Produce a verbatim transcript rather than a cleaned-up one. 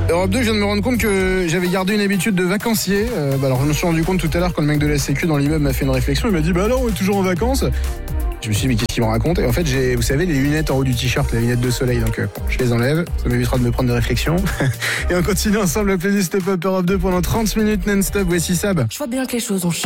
Europe deux, je viens de me rendre compte que j'avais gardé une habitude de vacancier. Euh, bah alors je me suis rendu compte tout à l'heure quand le mec de la sécu dans l'immeuble m'a fait une réflexion. Il m'a dit bah non, on est toujours en vacances. Je me suis dit mais qu'est-ce qu'il me raconte? Et en fait j'ai, vous savez, les lunettes en haut du t-shirt, les lunettes de soleil. Donc euh, je les enlève, ça m'évitera de me prendre des réflexions. Et on continue ensemble la playlist Pop Europe deux pendant trente minutes non-stop. Voici Sab. Je vois bien que les choses ont changé.